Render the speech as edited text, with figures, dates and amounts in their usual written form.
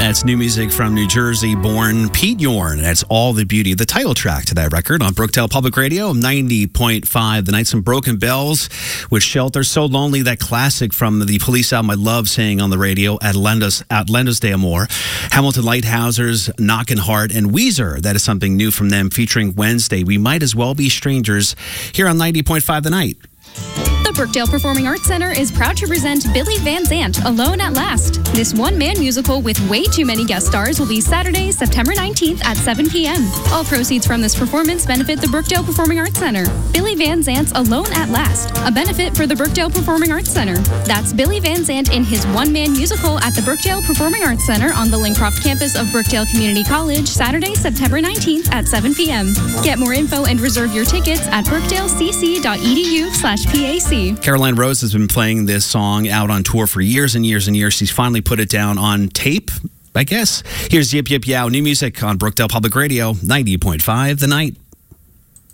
That's new music from New Jersey-born Pete Yorn. That's All the Beauty, the title track to that record on Brookdale Public Radio, 90.5. The Night Some Broken Bells with Shelter. So Lonely, that classic from the Police album I love saying on the radio, Atlantis de Amor. Hamilton Lighthouse's Knockin' Heart, and Weezer, that is something new from them, featuring Wednesday, We Might As Well Be Strangers, here on 90.5 The Night. The Brookdale Performing Arts Center is proud to present Billy Van Zandt, Alone at Last. This one-man musical with way too many guest stars will be Saturday, September 19th at 7 p.m. All proceeds from this performance benefit the Brookdale Performing Arts Center. Billy Van Zandt's Alone at Last, a benefit for the Brookdale Performing Arts Center. That's Billy Van Zandt in his one-man musical at the Brookdale Performing Arts Center on the Lincroft campus of Brookdale Community College, Saturday, September 19th at 7 p.m. Get more info and reserve your tickets at brookdalecc.edu/PAC. Caroline Rose has been playing this song out on tour for years and years and years. She's finally put it down on tape, I guess. Here's Yip Yip Yow, new music on Brookdale Public Radio, 90.5 The Night.